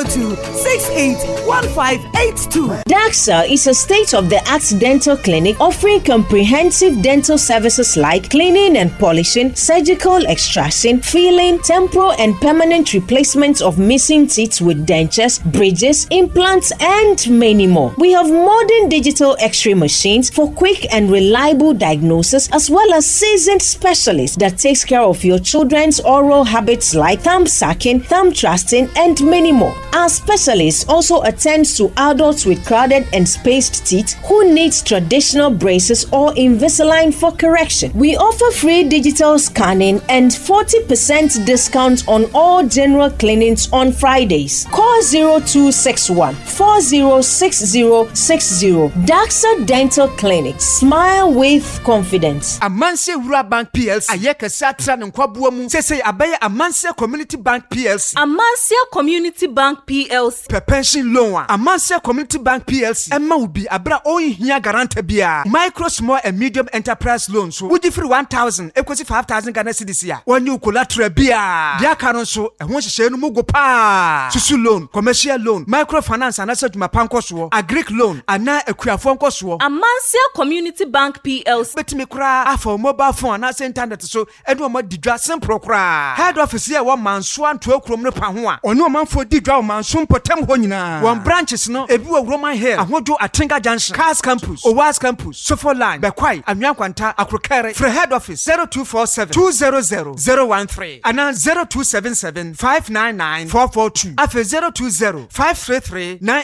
0202-681582. DAXA is a state-of-the-art dental clinic offering comprehensive dental services like cleaning and polishing, surgical extraction, filling, temporal and permanent replacement of missing teeth with dentures, bridges, implants, and many more. We have modern digital X-ray machines for quick and reliable diagnosis, as well as seasoned specialists that takes care of your children's oral habits like thumb sucking, thumb thrusting, and many more. Our specialists also attends to adults with crowded and spaced teeth who needs traditional braces or Invisalign for correction. We offer free digital scanning and 40% discount on all general clinics on Fridays. Call 0261 406060. DAXA Dental Clinic. Smile with confidence. Amanse Rural Bank PLC. Ayeka satra nkwabuo mu. Sese abaye Amanse Community Bank PLC. Amanse Community Bank PLC. Pension loan. Amanse Community Bank PLC. Emma ubi abra oyi hiya garante bia. Micro, small and medium enterprise loans. So would you free 1,000 equals 5,000 Ghana cedis here. When you collateral bia. Dia karon so e won hye no mugo pa. Susu loan, commercial loan, microfinance and asset mapanko so, agric loan, ana ekuafo nko so. Amanse Community Bank PLC. Betimi kura afọ mobile phone na internet so edu mo didwa simple kura. Head office here one manso anto akurom no pa ho a. Ono manfo didwa manso mpotem ho nyina. One branches no ebi wo Roman Hill, ahodo Atinga Junction, Cars Campus, Owas Campus, Sofo Line, Bekwai, Anyankwanta, Akrokere. For head office 0247 200 013 and 0277 599 442. Afe 020 533